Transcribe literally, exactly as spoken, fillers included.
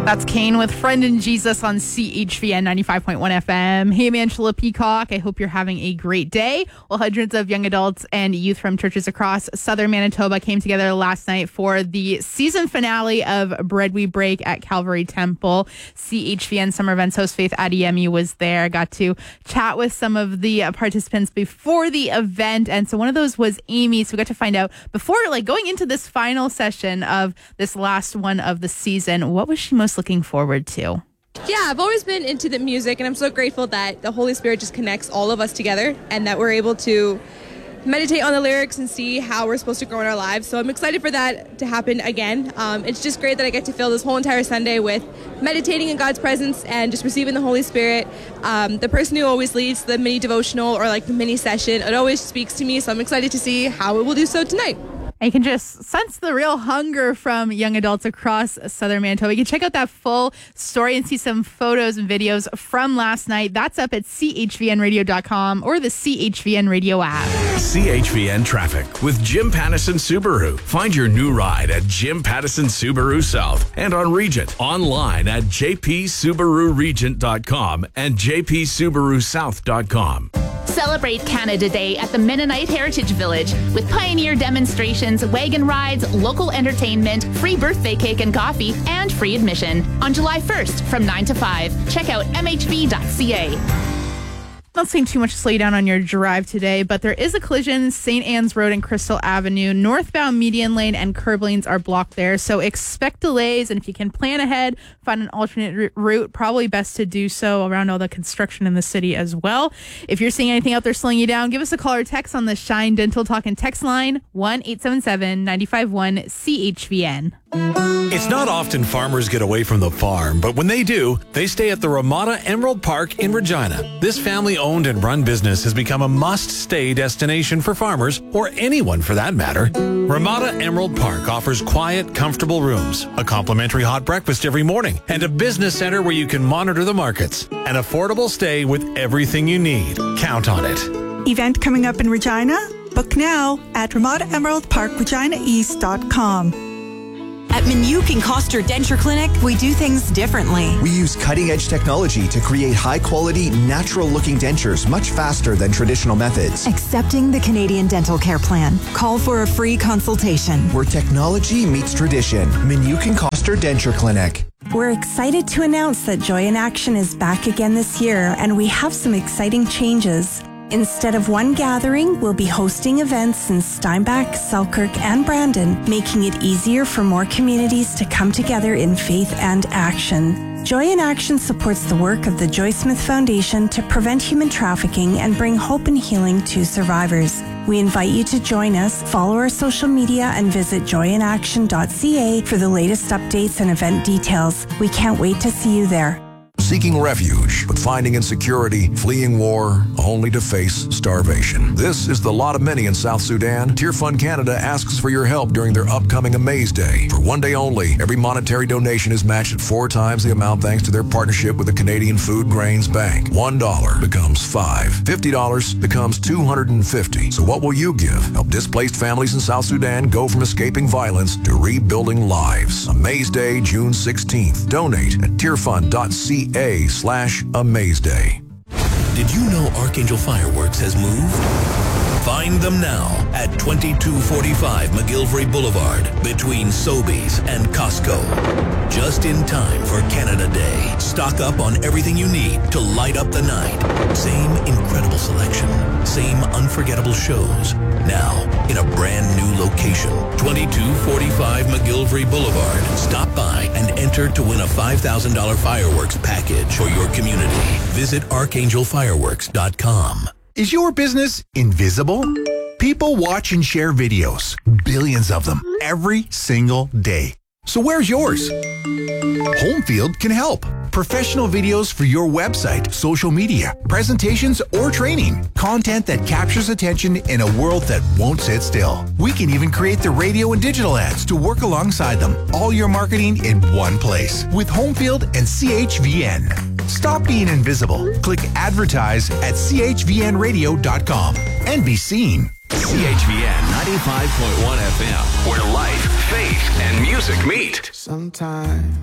That's Kane with Friend in Jesus on C H V N ninety-five point one F M. Hey, I'm Angela Peacock. I hope you're having a great day. Well, hundreds of young adults and youth from churches across southern Manitoba came together last night for the season finale of Bread We Break at Calvary Temple. C H V N Summer Events host Faith Adeyemi was there. Got to chat with some of the participants before the event. And so one of those was Amy. So we got to find out before, like, going into this final session of this last one of the season, what was she most looking forward to? Yeah, I've always been into the music, and I'm so grateful that the Holy Spirit just connects all of us together and that we're able to meditate on the lyrics and see how we're supposed to grow in our lives. So I'm excited for that to happen again. Um, it's just great that I get to fill this whole entire Sunday with meditating in God's presence and just receiving the Holy Spirit. Um, the person who always leads the mini devotional or like the mini session, it always speaks to me, so I'm excited to see how it will do so tonight. And you can just sense the real hunger from young adults across southern Manitoba. You can check out that full story and see some photos and videos from last night. That's up at C H V N radio dot com or the C H V N radio app. C H V N Traffic with Jim Pattison Subaru. Find your new ride at Jim Pattison Subaru South and on Regent. Online at j p subaru regent dot com and j p subaru south dot com. Celebrate Canada Day at the Mennonite Heritage Village with pioneer demonstrations, wagon rides, local entertainment, free birthday cake and coffee, and free admission on July first from nine to five. Check out m h v dot c a. Not seeing too much to slow you down on your drive today, but there is a collision. Saint Anne's Road and Crystal Avenue, northbound median lane and curb lanes are blocked there. So expect delays, and if you can plan ahead, find an alternate r- route. Probably best to do so around all the construction in the city as well. If you're seeing anything out there slowing you down, give us a call or text on the Shine Dental Talk and text line one eight seven seven, nine five one, C H V N. It's not often farmers get away from the farm, but when they do, they stay at the Ramada Emerald Park in Regina. This family-owned and run business has become a must-stay destination for farmers, or anyone for that matter. Ramada Emerald Park offers quiet, comfortable rooms, a complimentary hot breakfast every morning, and a business center where you can monitor the markets. An affordable stay with everything you need. Count on it. Event coming up in Regina? Book now at ramada emerald park regina east dot com. At Minuk and Coster Denture Clinic, we do things differently. We use cutting-edge technology to create high-quality, natural-looking dentures much faster than traditional methods. Accepting the Canadian Dental Care Plan. Call for a free consultation. Where technology meets tradition. Minuk and Coster Denture Clinic. We're excited to announce that Joy in Action is back again this year, and we have some exciting changes. Instead of one gathering, we'll be hosting events in Steinbach, Selkirk, and Brandon, making it easier for more communities to come together in faith and action. Joy in Action supports the work of the Joy Smith Foundation to prevent human trafficking and bring hope and healing to survivors. We invite you to join us, follow our social media, and visit joy in action dot c a for the latest updates and event details. We can't wait to see you there. Seeking refuge, but finding insecurity, fleeing war, only to face starvation. This is the lot of many in South Sudan. Tear Fund Canada asks for your help during their upcoming Amaze Day. For one day only, every monetary donation is matched at four times the amount thanks to their partnership with the Canadian Food Grains Bank. One dollar becomes five. Fifty dollars becomes two hundred fifty. So what will you give? Help displaced families in South Sudan go from escaping violence to rebuilding lives. Amaze Day, June sixteenth. Donate at tearfund dot c a slash Amaze Day. Did you know Archangel Fireworks has moved? Find them now at twenty-two forty-five McGillivray Boulevard between Sobeys and Costco. Just in time for Canada Day. Stock up on everything you need to light up the night. Same incredible selection. Same unforgettable shows. Now in a brand new location. twenty-two forty-five McGillivray Boulevard. Stop by and enter to win a five thousand dollars fireworks package for your community. Visit archangel fireworks dot com. Is your business invisible? People watch and share videos, billions of them, every single day. So where's yours? Homefield can help. Professional videos for your website, social media, presentations, or training. Content that captures attention in a world that won't sit still. We can even create the radio and digital ads to work alongside them. All your marketing in one place with Homefield and C H V N. Stop being invisible. Click advertise at c h v n radio dot com and be seen. C H V N ninety-five point one F M, where life, faith, and music meet. Sometimes